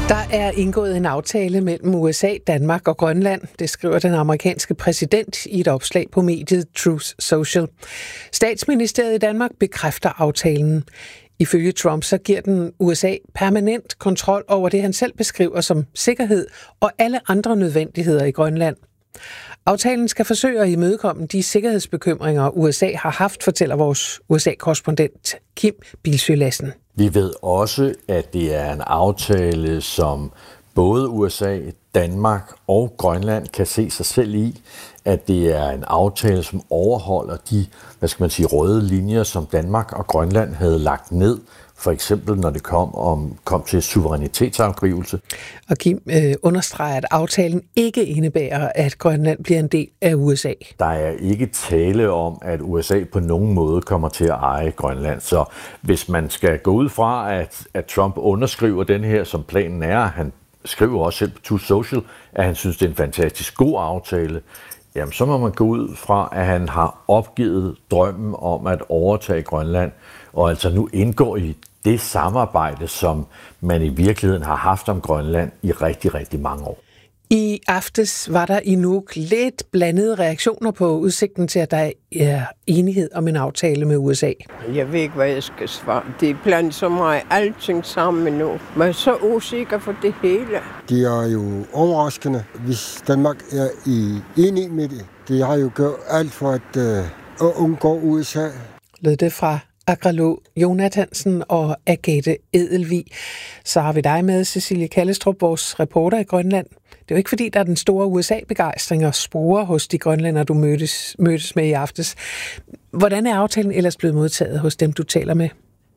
Der er indgået en aftale mellem USA, Danmark og Grønland. Det skriver den amerikanske præsident i et opslag på mediet Truth Social. Statsministeriet i Danmark bekræfter aftalen. Ifølge Trump så giver den USA permanent kontrol over det, han selv beskriver som sikkerhed og alle andre nødvendigheder i Grønland. Aftalen skal forsøge at imødekomme de sikkerhedsbekymringer, USA har haft, fortæller vores USA-korrespondent Kim Bilsøe Lassen. Vi ved også, at det er en aftale, som både USA, Danmark og Grønland kan se sig selv i, at det er en aftale, som overholder de, røde linjer, som Danmark og Grønland havde lagt ned, for eksempel når det kom til suverænitetsafgivelse. Og Kim understreger, at aftalen ikke indebærer, at Grønland bliver en del af USA. Der er ikke tale om, at USA på nogen måde kommer til at eje Grønland. Så hvis man skal gå ud fra, at Trump underskriver den her, som planen er, han skriver også selv på Truth Social, at han synes, det er en fantastisk god aftale, jamen så må man gå ud fra, at han har opgivet drømmen om at overtage Grønland, og altså nu indgår i det samarbejde, som man i virkeligheden har haft om Grønland i rigtig, rigtig mange år. I aftes var der i Nuuk lidt blandede reaktioner på udsigten til, at der er enighed om en aftale med USA. Jeg ved ikke, hvad jeg skal svare. Det er blandt så meget alting sammen nu. Man er så usikker for det hele. Det er jo overraskende, hvis Danmark er enig med det. Det har jo gjort alt for at undgå USA. Lød det fra agrolog Jonathansen og Agathe Edelvig. Så har vi dig med, Cecilie Kallestrup, vores reporter i Grønland. Det er jo ikke fordi, der er den store USA-begejstring og sporer hos de grønlændere, du mødtes med i aftes. Hvordan er aftalen ellers blevet modtaget hos dem, du taler med?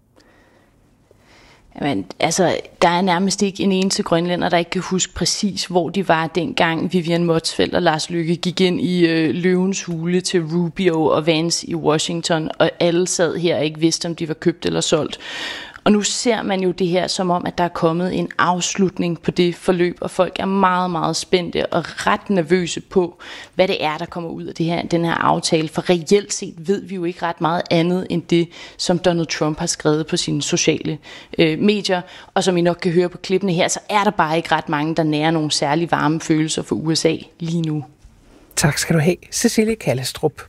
Jamen, altså, der er nærmest ikke en eneste grønlænder, der ikke kan huske præcis, hvor de var dengang Vivian Motzfeldt og Lars Løkke gik ind i Løvens Hule til Rubio og Vance i Washington, og alle sad her og ikke vidste, om de var købt eller solgt. Og nu ser man jo det her som om, at der er kommet en afslutning på det forløb, og folk er meget, meget spændte og ret nervøse på, hvad det er, der kommer ud af den her aftale. For reelt set ved vi jo ikke ret meget andet end det, som Donald Trump har skrevet på sine sociale medier. Og som I nok kan høre på klippene her, så er der bare ikke ret mange, der nærer nogle særlig varme følelser for USA lige nu. Tak skal du have, Cecilie Kallestrup.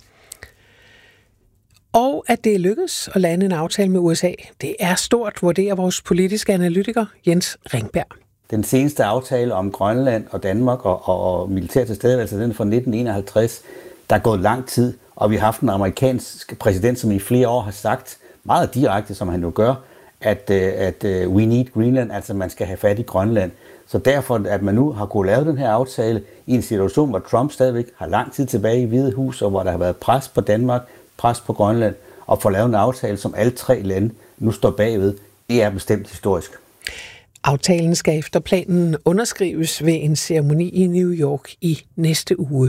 Og at det er lykkedes at lande en aftale med USA, det er stort, vurderer vores politiske analytiker Jens Ringberg. Den seneste aftale om Grønland og Danmark og militær tilstedeværelse, den fra 1951, der er gået lang tid, og vi har haft en amerikansk præsident, som i flere år har sagt, meget direkte, som han nu gør, at we need Greenland, altså man skal have fat i Grønland. Så derfor, at man nu har kunnet lave den her aftale i en situation, hvor Trump stadigvæk har lang tid tilbage i Hvide Hus, og hvor der har været pres på Danmark, pres på Grønland, og få lavet en aftale, som alle tre lande nu står bagved, det er bestemt historisk. Aftalen skal efter planen underskrives ved en ceremoni i New York i næste uge.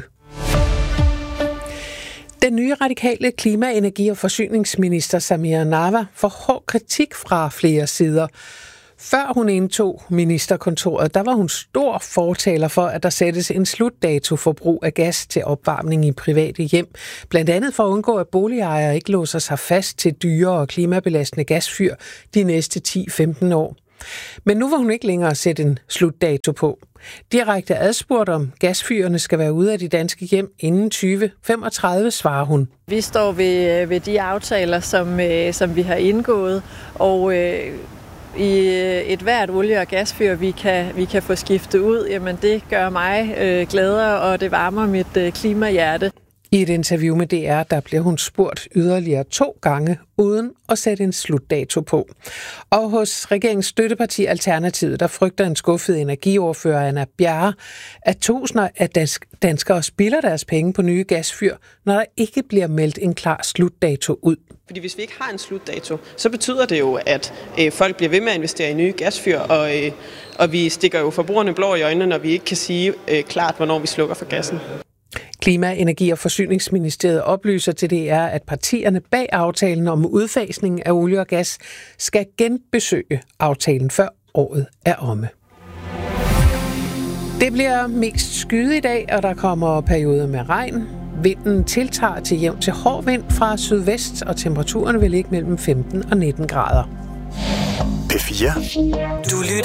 Den nye radikale klima-, energi- og forsyningsminister Samira Nawa får hård kritik fra flere sider. Før hun indtog ministerkontoret, der var hun stor fortaler for, at der sættes en slutdato for brug af gas til opvarmning i private hjem. Blandt andet for at undgå, at boligejere ikke låser sig fast til dyre og klimabelastende gasfyr de næste 10-15 år. Men nu vil hun ikke længere sætte en slutdato på. Direkte adspurgt om gasfyrene skal være ude af de danske hjem inden 2035, svarer hun. Vi står ved de aftaler, som vi har indgået, og i et hvert olie- og gasfyr, vi kan få skiftet ud, jamen det gør mig gladere, og det varmer mit klimahjerte. I et interview med DR, der bliver hun spurgt yderligere 2 gange, uden at sætte en slutdato på. Og hos regeringens støtteparti Alternativet, der frygter en skuffet energiordfører Anna Bjerre, at tusinder af danskere spilder deres penge på nye gasfyr, når der ikke bliver meldt en klar slutdato ud. Fordi hvis vi ikke har en slutdato, så betyder det jo, at folk bliver ved med at investere i nye gasfyr, og vi stikker jo forbrugerne blå i øjnene, når vi ikke kan sige klart, hvornår vi slukker for gassen. Klima-, Energi- og Forsyningsministeriet oplyser til DR, at partierne bag aftalen om udfasning af olie og gas skal genbesøge aftalen, før året er omme. Det bliver mest skyet i dag, og der kommer perioder med regn. Vinden tiltager til jævn til hård vind fra sydvest, og temperaturen vil ligge mellem 15 og 19 grader. P4. Du lytter